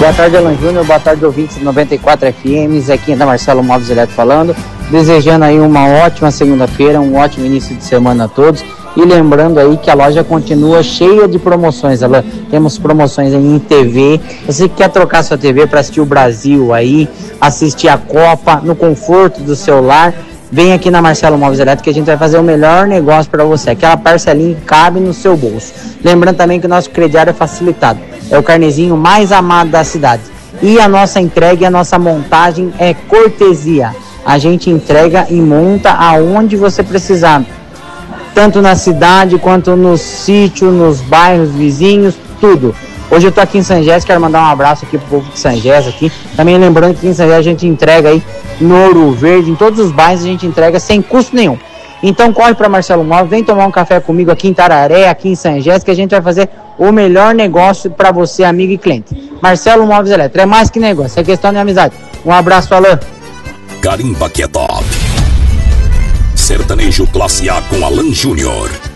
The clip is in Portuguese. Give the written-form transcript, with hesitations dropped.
Boa tarde, Alan Júnior, boa tarde, ouvintes do 94 FM, Zequinha da Marcelo Móveis Eletro falando, desejando aí uma ótima segunda-feira, um ótimo início de semana a todos, e lembrando aí que a loja continua cheia de promoções, Alan. Temos promoções aí em TV, você que quer trocar sua TV para assistir o Brasil aí, assistir a Copa no conforto do seu lar, vem aqui na Marcelo Móveis Eletro que a gente vai fazer o melhor negócio para você, aquela parcelinha que cabe no seu bolso. Lembrando também que o nosso crediário é facilitado, é o carnezinho mais amado da cidade. E a nossa entrega e a nossa montagem é cortesia. A gente entrega e monta aonde você precisar, tanto na cidade quanto no sítio, nos bairros vizinhos, tudo. Hoje eu tô aqui em Sangés, quero mandar um abraço aqui pro povo de Sangés aqui. Também lembrando que aqui em Sangés a gente entrega aí no Ouro Verde, em todos os bairros a gente entrega sem custo nenhum. Então corre para Marcelo Móveis, vem tomar um café comigo aqui em Tararé, aqui em Sangés, que a gente vai fazer o melhor negócio para você, amigo e cliente. Marcelo Móveis Eletro, é mais que negócio, é questão de amizade. Um abraço, Alain. Carimba que é top. Sertanejo Classe A com Alan Júnior.